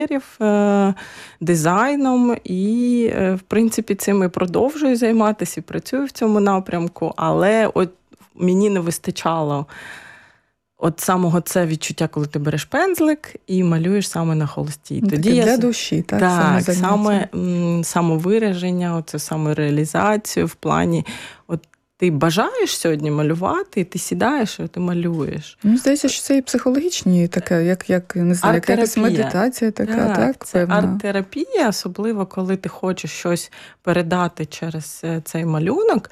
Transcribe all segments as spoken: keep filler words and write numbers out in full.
дизайном, і, в принципі, цим і продовжую займатися, і працюю в цьому напрямку, але от мені не вистачало от самого це відчуття, коли ти береш пензлик і малюєш саме на холсті. Тоді Таке я... для душі, так? Так, саме, саме м, самовираження, оце самореалізацію в плані, от ти бажаєш сьогодні малювати, і ти сідаєш, і ти малюєш. Мені здається, що це і психологічні, таке, як, як, не знаю, як якась медитація така, так? Так, це певна. арт-терапія, особливо, коли ти хочеш щось передати через цей малюнок,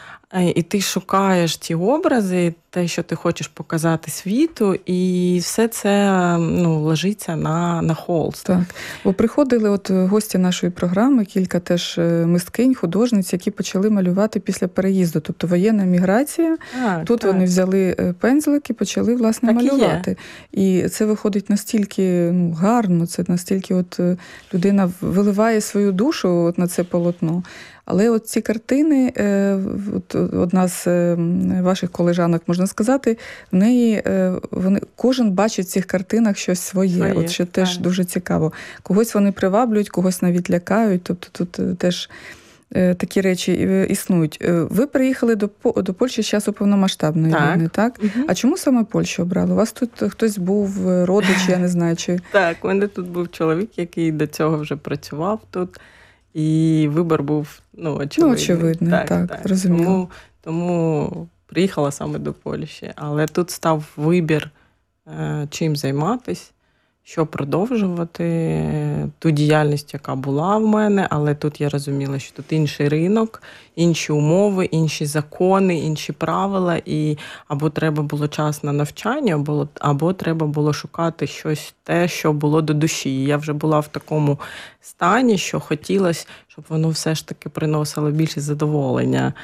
і ти шукаєш ті образи, те, що ти хочеш показати світу, і все це, ну, ложиться на, на холст. Так. Бо приходили от гості нашої програми, кілька теж мисткинь, художниць, які почали малювати після переїзду. Тобто воєнна міграція. Так, Тут так. вони взяли пензлик і почали, власне, так малювати. І, і це виходить настільки, ну, гарно, це настільки от людина виливає свою душу от на це полотно. Але от ці картини, от одна з ваших колежанок, можна сказати, в неї вони, кожен бачить в цих картинах щось своє, своє от що теж дуже цікаво. Когось вони приваблюють, когось навіть лякають, тобто тут теж такі речі існують. Ви приїхали до, до Польщі з часу повномасштабної так. війни, так? Угу. А чому саме Польщу обрали? У вас тут хтось був, родич, я не знаю, чи... Так, у мене тут був чоловік, який до цього вже працював тут. І вибір був, ну, очевидний. Ну, очевидний, так, так, так. Розуміло. Тому, тому приїхала саме до Польщі. Але тут став вибір, чим займатися, що продовжувати, ту діяльність, яка була в мене, але тут я розуміла, що тут інший ринок, інші умови, інші закони, інші правила, і або треба було час на навчання, або, або треба було шукати щось те, що було до душі. І я вже була в такому стані, що хотілося, щоб воно все ж таки приносило більше задоволення.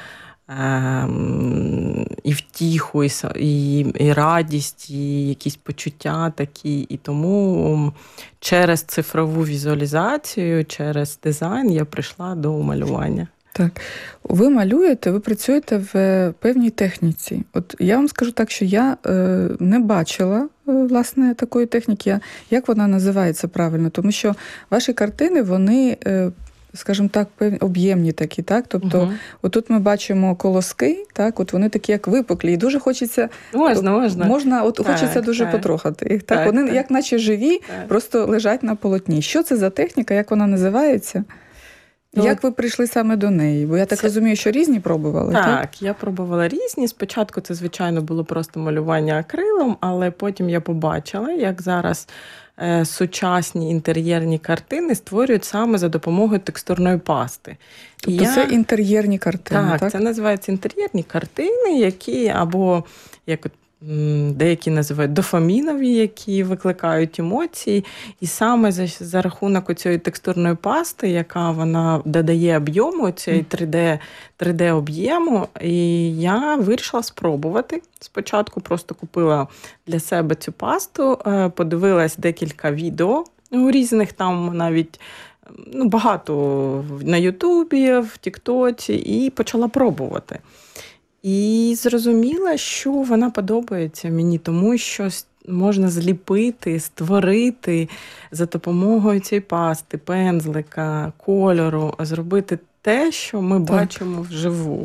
І втіху, і, і, і радість, і якісь почуття такі. І тому через цифрову візуалізацію, через дизайн я прийшла до малювання. Так. Ви малюєте, ви працюєте в певній техніці. От я вам скажу так, що я е, не бачила, е, власне, такої техніки. Як вона називається правильно? Тому що ваші картини, вони... Е, скажімо так, об'ємні такі, так? Тобто, угу. отут ми бачимо колоски, так? От вони такі, як випуклі, і дуже хочеться... Можна, можна. Можна, от так, хочеться дуже так. потрохати їх. Так? Так, вони, так. як наче живі, так. просто лежать на полотні. Що це за техніка, як вона називається? Ну, як ви прийшли саме до неї? Бо я так це... розумію, що різні пробували, так? Так, я пробувала різні. Спочатку це, звичайно, було просто малювання акрилом, але потім я побачила, як зараз е, сучасні інтер'єрні картини створюють саме за допомогою текстурної пасти. Тобто я... це інтер'єрні картини, так? Так, це називається інтер'єрні картини, які або, як деякі називають дофамінові, які викликають емоції. І саме за, за рахунок цієї текстурної пасти, яка вона додає об'єму, цієї три де об'єму, і я вирішила спробувати. Спочатку просто купила для себе цю пасту, подивилась декілька відео у різних там навіть ну, багато на Ютубі, в Тіктоці, і почала пробувати. І зрозуміла, що вона подобається мені, тому що можна зліпити, створити за допомогою цієї пасти, пензлика, кольору, зробити те, що ми так. бачимо вживу.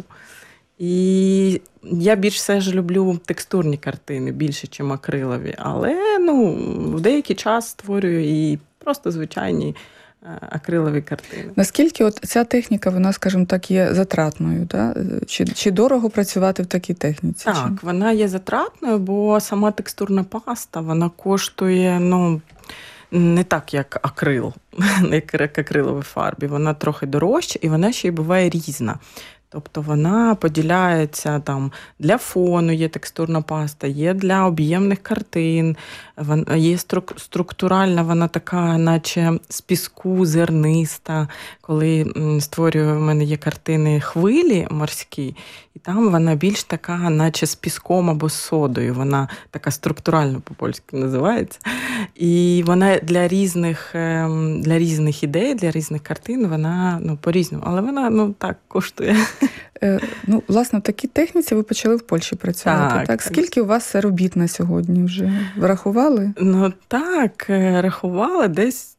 І я більш все ж люблю текстурні картини, більше, ніж акрилові. Але ну, в деякий час створюю і просто звичайні акрилові картини. Наскільки от ця техніка, вона, скажімо так, є затратною? Да? Чи, чи дорого працювати в такій техніці? Так, чи? Вона є затратною, бо сама текстурна паста, вона коштує, ну, не так, як акрил, як акрилові фарбі. Вона трохи дорожча, і вона ще й буває різна. Тобто вона поділяється там для фону, є текстурна паста, є для об'ємних картин, є структуральна, вона така, наче з піску, зерниста. Коли створюю, в мене є картини хвилі морські, і там вона більш така, наче з піском або з содою. Вона така структуральна, по-польськи називається. І вона для різних, для різних ідей, для різних картин, вона ну, по-різному. Але вона ну, так коштує. Е, ну, власне, в такій техніці ви почали в Польщі працювати, так? так? Скільки у вас робіт на сьогодні вже? Врахували? Ну, так, рахували десь